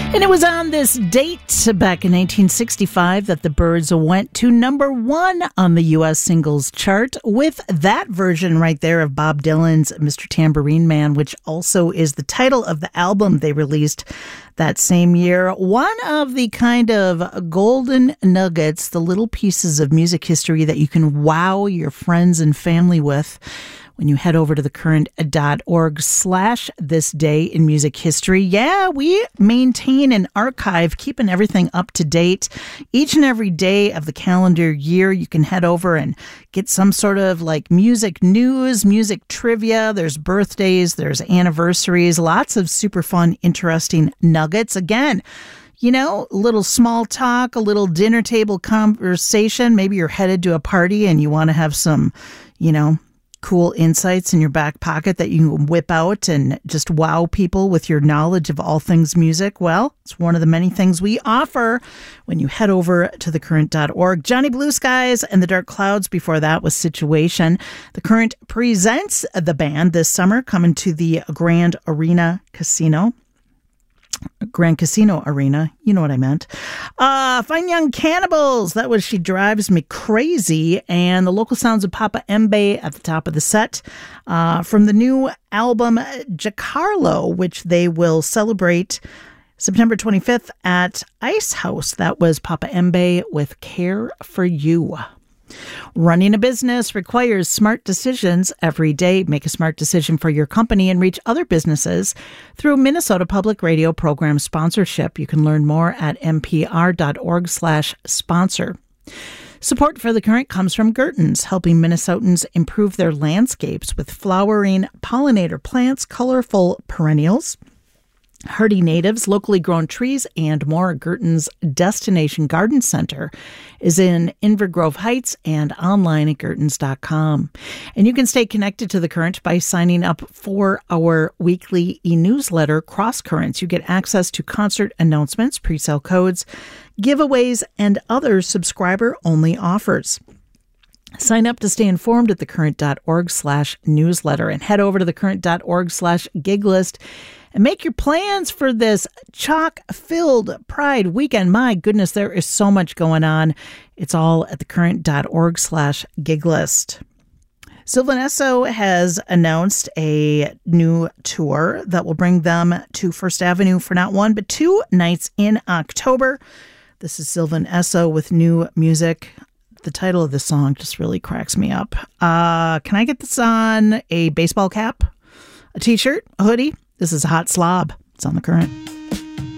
And it was on this date back in 1965 that the Byrds went to number one on the U.S. singles chart with that version right there of Bob Dylan's Mr. Tambourine Man, which also is the title of the album they released that same year. One of the kind of golden nuggets, the little pieces of music history that you can wow your friends and family with when you head over to thecurrent.org/this day in music history. Yeah, we maintain an archive, keeping everything up to date. Each and every day of the calendar year, you can head over and get some sort of like music news, music trivia. There's birthdays, there's anniversaries, lots of super fun, interesting nuggets. Again, you know, a little small talk, a little dinner table conversation. Maybe you're headed to a party and you want to have some, you know, cool insights in your back pocket that you can whip out and just wow people with your knowledge of all things music. Well, it's one of the many things we offer when you head over to thecurrent.org. Johnny Blue Skies and the Dark Clouds before that was Situation. The Current presents the band this summer coming to the Grand Casino Arena. You know what I meant. Fine Young Cannibals. That was She Drives Me Crazy. And the local sounds of Papa Mbe at the top of the set. From the new album Giacarlo, which they will celebrate September 25th at Ice House. That was Papa Mbe with Care for You. Running a business requires smart decisions every day. Make a smart decision for your company and reach other businesses through Minnesota Public Radio program sponsorship. You can learn more at mpr.org/sponsor. Support for The Current comes from Gertens, helping Minnesotans improve their landscapes with flowering pollinator plants, colorful perennials, hardy natives, locally grown trees, and more. Gertens Destination Garden Center is in Inver Grove Heights and online at gertens.com. And you can stay connected to The Current by signing up for our weekly e-newsletter, Cross Currents. You get access to concert announcements, pre-sale codes, giveaways, and other subscriber-only offers. Sign up to stay informed at thecurrent.org/newsletter and head over to thecurrent.org/giglist and make your plans for this chock-filled Pride weekend. My goodness, there is so much going on. It's all at thecurrent.org/giglist. Sylvan Esso has announced a new tour that will bring them to First Avenue for not one, but 2 nights in October. This is Sylvan Esso with new music. The title of the song just really cracks me up. Can I get this on a baseball cap, a t-shirt, a hoodie? This is Hot Slob. It's on The Current.